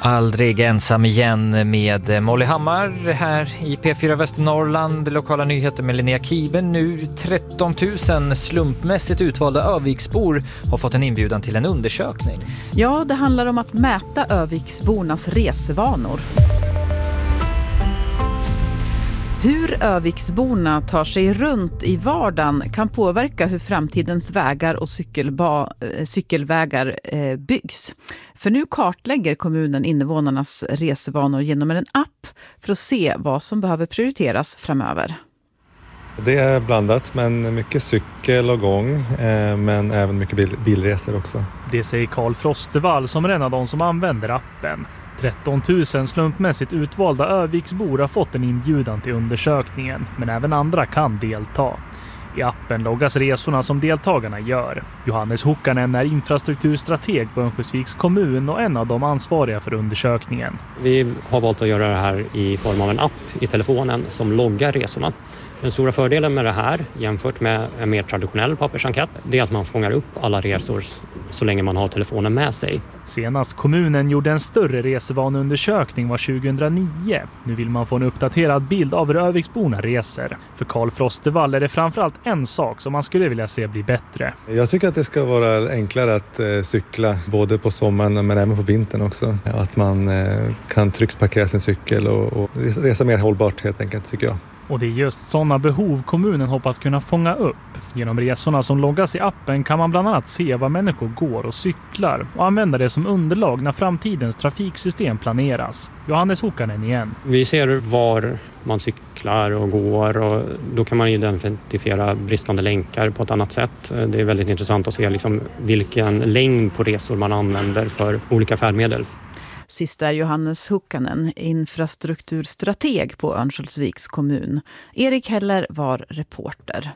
Aldrig ensam igen med Molly Hammar här i P4 Västernorrland. Lokala nyheter med Linnea Kiben. Nu 13 000 slumpmässigt utvalda Öviksbor har fått en inbjudan till en undersökning. Ja, det handlar om att mäta Öviksbornas resevanor. Hur Öviksborna tar sig runt i vardagen kan påverka hur framtidens vägar och cykelvägar byggs. För nu kartlägger kommunen invånarnas resevanor genom en app för att se vad som behöver prioriteras framöver. Det är blandat, men mycket cykel och gång, men även mycket bilresor också. Det säger Karl Frostevall som är en av de som använder appen. 13 000 slumpmässigt utvalda Öviksbor har fått en inbjudan till undersökningen, men även andra kan delta. I appen loggas resorna som deltagarna gör. Johannes Hukkanen är infrastrukturstrateg på Örnsköldsviks kommun och en av de ansvariga för undersökningen. Vi har valt att göra det här i form av en app i telefonen som loggar resorna. Den stora fördelen med det här jämfört med en mer traditionell pappersenkät är att man fångar upp alla resor så länge man har telefonen med sig. Senast kommunen gjorde en större resevaneundersökning var 2009. Nu vill man få en uppdaterad bild av hur Öviksborna reser. För Karl Frostevall är det framförallt en sak som man skulle vilja se bli bättre. Jag tycker att det ska vara enklare att cykla både på sommaren men även på vintern också. Att man kan tryggt parkera sin cykel och resa mer hållbart helt enkelt, tycker jag. Och det är just sådana behov kommunen hoppas kunna fånga upp. Genom resorna som loggas i appen kan man bland annat se vad människor går och cyklar och använda det som underlag när framtidens trafiksystem planeras. Johannes Hukkanen igen. Vi ser var man cyklar och går och då kan man identifiera bristande länkar på ett annat sätt. Det är väldigt intressant att se vilken längd på resor man använder för olika färdmedel. Sista är Johannes Hukkanen, infrastrukturstrateg på Örnsköldsviks kommun. Erik Heller var reporter.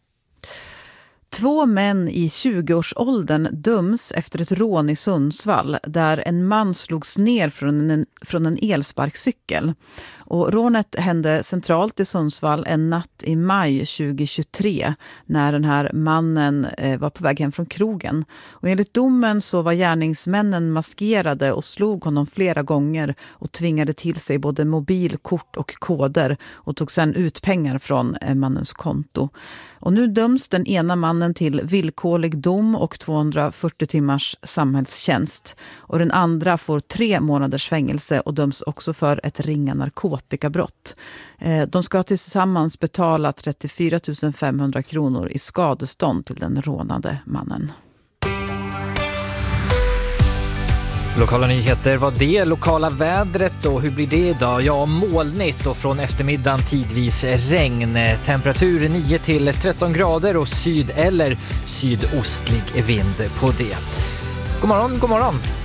2 män i 20-årsåldern döms efter ett rån i Sundsvall där en man slogs ner från en elsparkcykel. Och rånet hände centralt i Sundsvall en natt i maj 2023 när den här mannen var på väg hem från krogen. Och enligt domen så var gärningsmännen maskerade och slog honom flera gånger och tvingade till sig både mobilkort och koder och tog sedan ut pengar från mannens konto. Och nu döms den ena mannen till villkorlig dom och 240 timmars samhällstjänst. Och den andra får 3 månaders fängelse och döms också för ett ringa narkotikabrott. De ska tillsammans betala 34 500 kronor i skadestånd till den rånade mannen. Lokala nyheter var det. Lokala vädret och hur blir det idag? Ja, molnigt och från eftermiddagen tidvis regn. Temperatur 9 till 13 grader och syd- eller sydostlig vind på det. God morgon, god morgon.